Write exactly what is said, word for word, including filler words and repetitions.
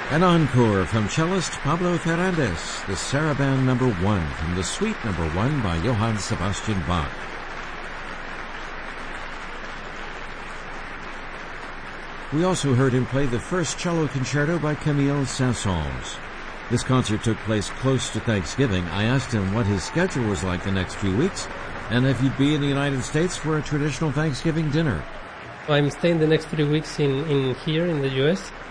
An encore from cellist Pablo Ferrandez, the Saraband number one from the Suite number one by Johann Sebastian Bach. We also heard him play the first cello concerto by Camille Saint-Saëns. This concert took place close to Thanksgiving. I asked him what his schedule was like the next few weeks, and if he'd be in the United States for a traditional Thanksgiving dinner. I'm staying the next three weeks in, in here in the U S